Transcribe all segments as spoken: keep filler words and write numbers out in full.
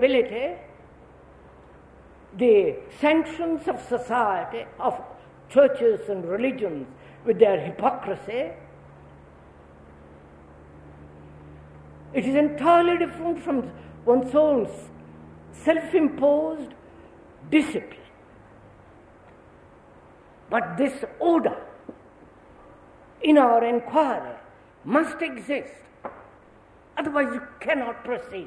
instability, the sanctions of society, of churches and religions with their hypocrisy, it is entirely different from one's own self-imposed discipline. But this order in our inquiry must exist, otherwise you cannot proceed.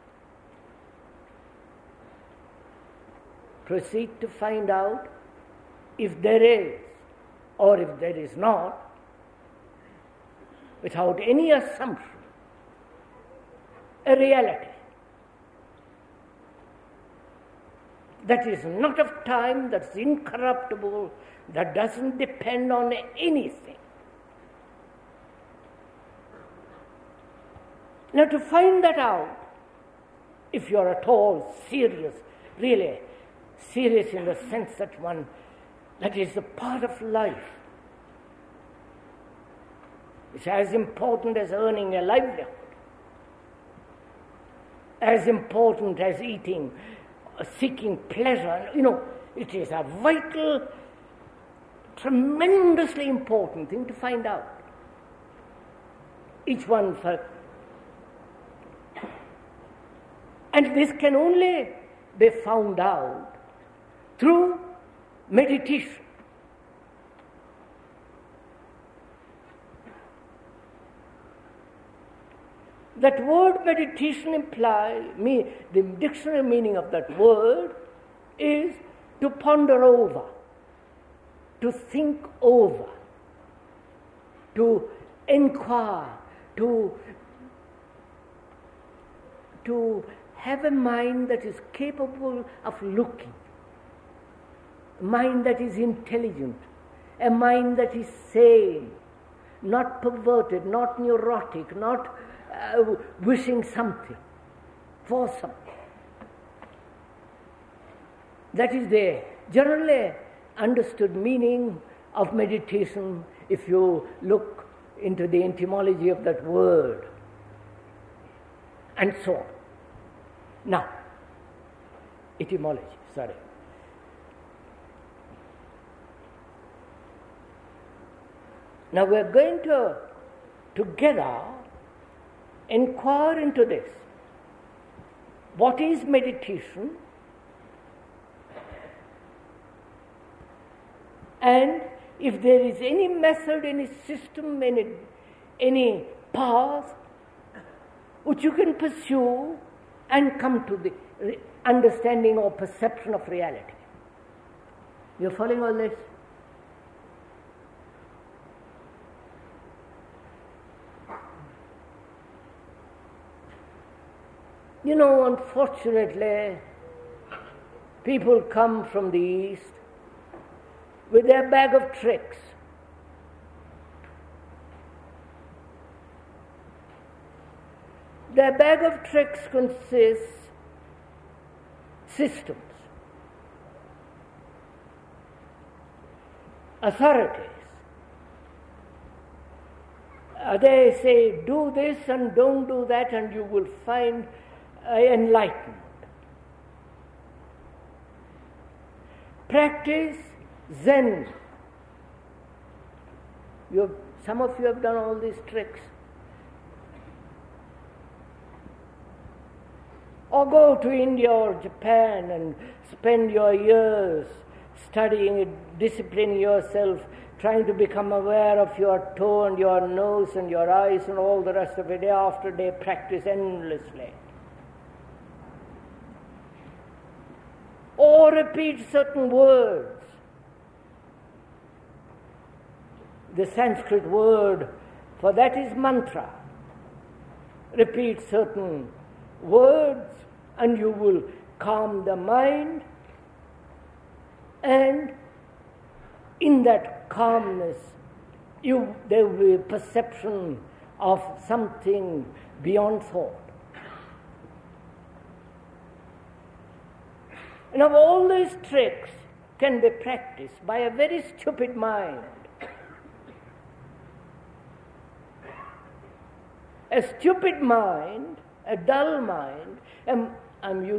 Proceed to find out if there is or if there is not, without any assumption, a reality that is not of time, that's incorruptible, that doesn't depend on anything. Now, to find that out, if you're at all serious, really serious in the sense that one, that is a part of life, it's as important as earning a livelihood, as important as eating, seeking pleasure. You know, it is a vital, tremendously important thing to find out. Each one for, and this can only be found out through meditation. That word meditation implies, me, the dictionary meaning of that word is to ponder over, to think over, to inquire, to, to have a mind that is capable of looking, a mind that is intelligent, a mind that is sane, not perverted, not neurotic, not Uh, wishing something for something. That is the generally understood meaning of meditation if you look into the etymology of that word, and so on. Now, etymology, sorry. Now we are going to together inquire into this. What is meditation? And if there is any method, any system, any, any path which you can pursue and come to the understanding or perception of reality. You are following all this? You know, unfortunately, people come from the East with their bag of tricks. Their bag of tricks consists systems, authorities. Uh, they say, do this and don't do that, and you will find uh, enlightenment. Practice Zen. You have, some of you have done all these tricks. Or go to India or Japan and spend your years studying it, disciplining yourself, trying to become aware of your toe and your nose and your eyes and all the rest of it. Day after day, practice endlessly. Or repeat certain words. The Sanskrit word for that is mantra. Repeat certain words and you will calm the mind, and in that calmness you there will be a perception of something beyond thought. Now all these tricks can be practiced by a very stupid mind. A stupid mind, a dull mind, and I'm using